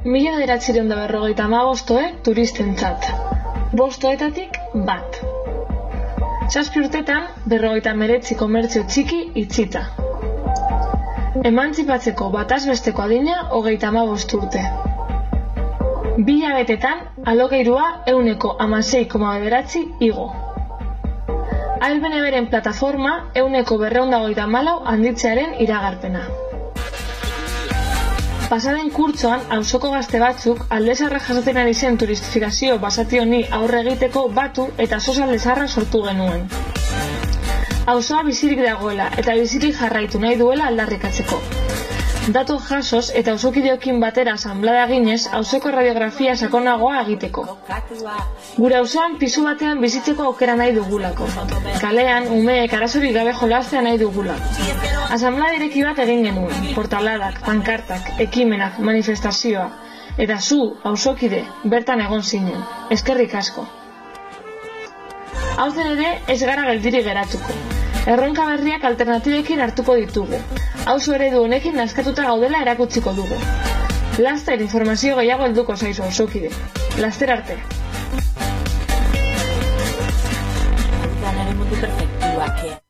1955 turistentzat. 5 oetatik bat. 7 urtetan 59 komertzio txiki itxita. Emantzipatzeko batazbesteko adina 35 urte. 2 hilabetetan alokairua 16,9 igo. Airbnb-ren plataforma 224 handitzearen iragarpena. Pasaden kurtsoan auzoko gazte batzuk aldezarra jasaten ari zen turistifikazio basati honi aurre egiteko batu eta sos aldezarra sortu genuen. Auzoa bizirik dagoela eta bizirik jarraitu nahi duela aldarrikatzeko. Datu jasoz eta auzokideokin batera asanblada eginez auzoko radiografia sakonagoa egiteko. Gure auzoan pisu batean bizitzeko aukera nahi dugulako. Kalean, umeek arazorik gabe jolastea nahi dugulako. Asanblada ireki bat egin genuen, portaladak, pankartak, ekimenak, manifestazioa. Eta zu, auzokide, bertan egon zinen. Eskerrik asko. Aurten ere ez gara geldiri geratuko. Erronka berriak alternatibekin hartuko ditugu. Auzo eredu honekin naskatuta gaudela erakutsiko dugu. Laster informazio gehiago helduko zaizu auzokide. Laster arte. Ganar el mundo perfecto,